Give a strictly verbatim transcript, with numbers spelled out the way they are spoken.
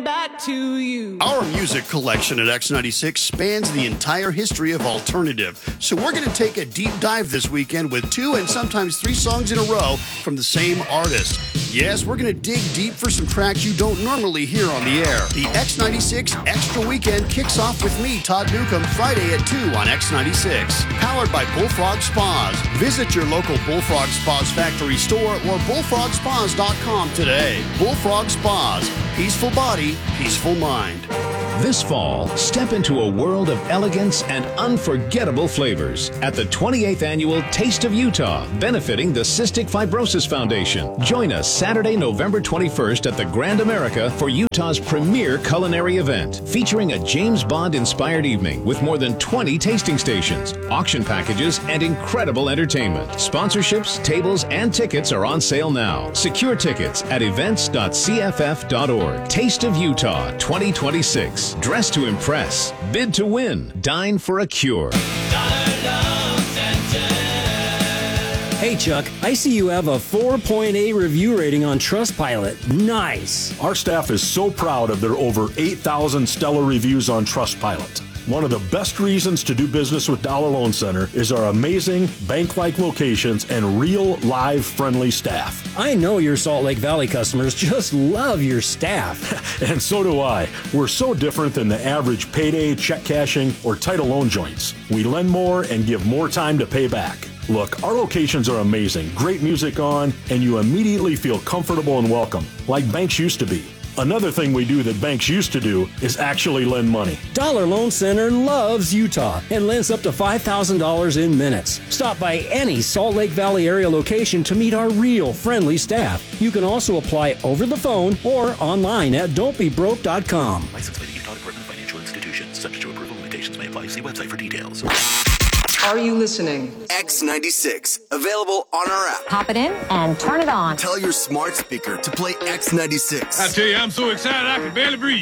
back to you. Our music collection at X ninety-six spans the entire history of alternative. So we're going to take a deep dive this weekend with two and sometimes three songs in a row from the same artist. Yes, we're going to dig deep for some tracks you don't normally hear on the air. The X ninety-six Extra Weekend kicks off with me, Todd Newcomb, Friday at two on X ninety-six. Powered by Bullfrog Spas. Visit your local Bullfrog Spas factory store or bullfrog spas dot com today. Bullfrog Spas. Peaceful body, peaceful mind. This fall, step into a world of elegance and unforgettable flavors at the twenty-eighth Annual Taste of Utah, benefiting the Cystic Fibrosis Foundation. Join us Saturday, November twenty-first at the Grand America for Utah's premier culinary event, featuring a James Bond-inspired evening with more than twenty tasting stations, auction packages, and incredible entertainment. Sponsorships, tables, and tickets are on sale now. Secure tickets at events dot c f f dot org. Taste of Utah twenty twenty-six. Dress to impress. Bid to win. Dine for a cure. Hey, Chuck, I see you have a four point eight review rating on Trustpilot. Nice. Our staff is so proud of their over eight thousand stellar reviews on Trustpilot. One of the best reasons to do business with Dollar Loan Center is our amazing bank-like locations and real, live, friendly staff. I know your Salt Lake Valley customers just love your staff. And so do I. We're so different than the average payday, check cashing, or title loan joints. We lend more and give more time to pay back. Look, our locations are amazing, great music on, and you immediately feel comfortable and welcome, like banks used to be. Another thing we do that banks used to do is actually lend money. Dollar Loan Center loves Utah and lends up to five thousand dollars in minutes. Stop by any Salt Lake Valley area location to meet our real friendly staff. You can also apply over the phone or online at don't be broke dot com. Licensed by the Utah Department of Financial Institutions. Subject to approval, limitations may apply. See website for details. Are you listening? X ninety-six, available on our app. Pop it in and turn it on. Tell your smart speaker to play X ninety-six. I tell you, I'm so excited I can barely breathe.